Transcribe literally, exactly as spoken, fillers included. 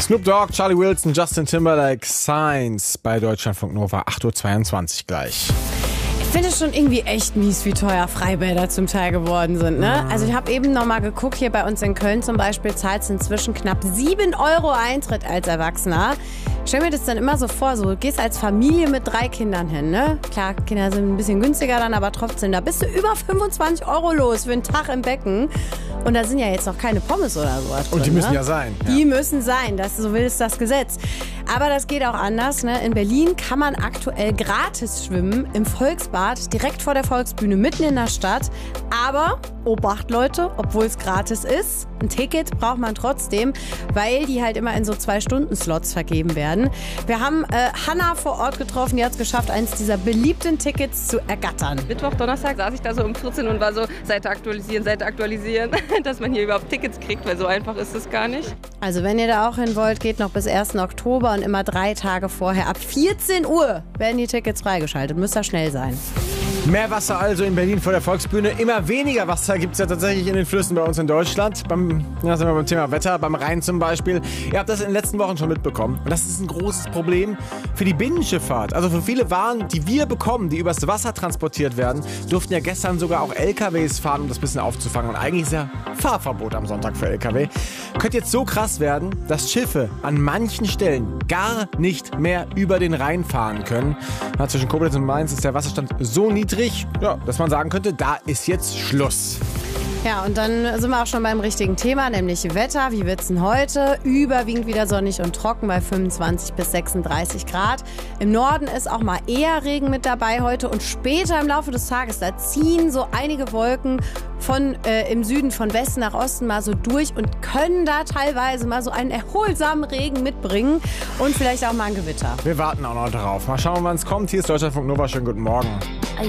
Snoop Dogg, Charlie Wilson, Justin Timberlake, Signs bei Deutschlandfunk Nova, acht Uhr zweiundzwanzig gleich. Ich finde es schon irgendwie echt mies, wie teuer Freibäder zum Teil geworden sind. Ne? Also ich habe eben noch mal geguckt, hier bei uns in Köln zum Beispiel zahlst du inzwischen knapp sieben Euro Eintritt als Erwachsener. Ich stell mir das dann immer so vor, so, du gehst als Familie mit drei Kindern hin, ne? Klar, Kinder sind ein bisschen günstiger dann, aber trotzdem, da bist du über fünfundzwanzig Euro los für einen Tag im Becken. Und da sind ja jetzt noch keine Pommes oder so drin. Und die müssen ne? ja sein. Ja. Die müssen sein, das, so will es das Gesetz. Aber das geht auch anders. Ne? In Berlin kann man aktuell gratis schwimmen im Volksbad, direkt vor der Volksbühne, mitten in der Stadt. Aber, Obacht Leute, obwohl es gratis ist, ein Ticket braucht man trotzdem, weil die halt immer in so Zwei-Stunden-Slots vergeben werden. Wir haben äh, Hanna vor Ort getroffen, die hat es geschafft, eins dieser beliebten Tickets zu ergattern. Mittwoch, Donnerstag saß ich da so um vierzehn und war so, Seite aktualisieren, Seite aktualisieren, dass man hier überhaupt Tickets kriegt, weil so einfach ist es gar nicht. Also wenn ihr da auch hin wollt, geht noch bis ersten Oktober und immer drei Tage vorher. Ab vierzehn Uhr werden die Tickets freigeschaltet. Müsst ihr schnell sein. Mehr Wasser also in Berlin vor der Volksbühne. Immer weniger Wasser gibt es ja tatsächlich in den Flüssen bei uns in Deutschland. Beim, ja, sind wir beim Thema Wetter, beim Rhein zum Beispiel. Ihr habt das in den letzten Wochen schon mitbekommen. Und das ist ein großes Problem für die Binnenschifffahrt. Also für viele Waren, die wir bekommen, die übers Wasser transportiert werden, durften ja gestern sogar auch L K Ws fahren, um das ein bisschen aufzufangen. Und eigentlich ist ja Fahrverbot am Sonntag für L K W. Könnte jetzt so krass werden, dass Schiffe an manchen Stellen gar nicht mehr über den Rhein fahren können. Ja, zwischen Koblenz und Mainz ist der Wasserstand so niedrig, ja, dass man sagen könnte, da ist jetzt Schluss. Ja, und dann sind wir auch schon beim richtigen Thema, nämlich Wetter. Wie wird's denn heute? Überwiegend wieder sonnig und trocken bei fünfundzwanzig bis sechsunddreißig Grad. Im Norden ist auch mal eher Regen mit dabei heute und später im Laufe des Tages, da ziehen so einige Wolken von äh, im Süden von Westen nach Osten mal so durch und können da teilweise mal so einen erholsamen Regen mitbringen und vielleicht auch mal ein Gewitter. Wir warten auch noch drauf. Mal schauen, wann es kommt. Hier ist Deutschlandfunk Nova. Schönen guten Morgen.